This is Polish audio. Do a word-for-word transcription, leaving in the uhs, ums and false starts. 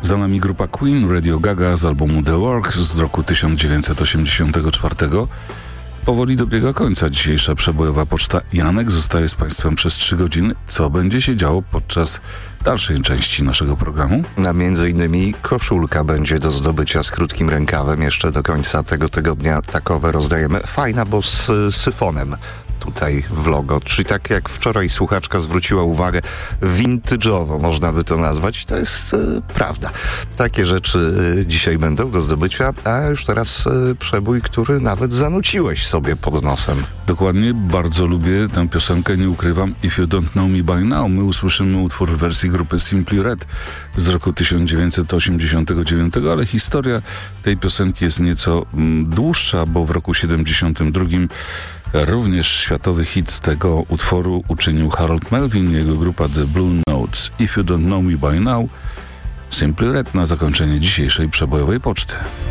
Za nami grupa Queen, Radio Gaga z albumu The Works z roku tysiąc dziewięćset osiemdziesiątego czwartego. Powoli dobiega końca dzisiejsza przebojowa poczta. Janek zostaje z Państwem przez trzy godziny. Co będzie się działo podczas dalszej części naszego programu? A między innymi koszulka będzie do zdobycia z krótkim rękawem. Jeszcze do końca tego tygodnia takowe rozdajemy. Fajna, bo z syfonem tutaj w logo. Czyli tak jak wczoraj słuchaczka zwróciła uwagę, vintage'owo można by to nazwać. To jest e, prawda. Takie rzeczy e, dzisiaj będą do zdobycia, a już teraz e, przebój, który nawet zanuciłeś sobie pod nosem. Dokładnie, bardzo lubię tę piosenkę, nie ukrywam. If You Don't Know Me By Now. My usłyszymy utwór w wersji grupy Simply Red z roku tysiąc dziewięćset osiemdziesiątego dziewiątego, ale historia tej piosenki jest nieco mm, dłuższa, bo w roku siedemdziesiątym drugim również światowy hit z tego utworu uczynił Harold Melvin i jego grupa The Blue Notes. If You Don't Know Me By Now, Simply Red na zakończenie dzisiejszej przebojowej poczty.